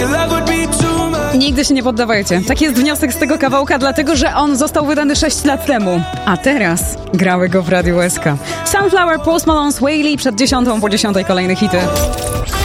Nigdy się nie poddawajcie. Tak jest wniosek z tego kawałka, dlatego że on został wydany 6 lat temu. A teraz grały go w Radiu SK. Sunflower, Post Malone, Sway Lee przed 10 po 10 kolejne hity.